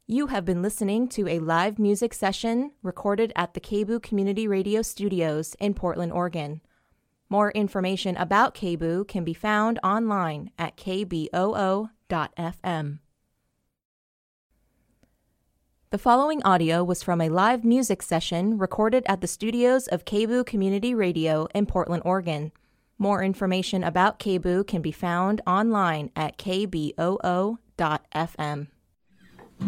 You have been listening to a live music session recorded at the KBOO Community Radio Studios in Portland, Oregon. More information about KBOO can be found online at kboo.fm. The following audio was from a live music session recorded at the studios of KBOO Community Radio in Portland, Oregon. More information about KBOO can be found online at kboo.fm.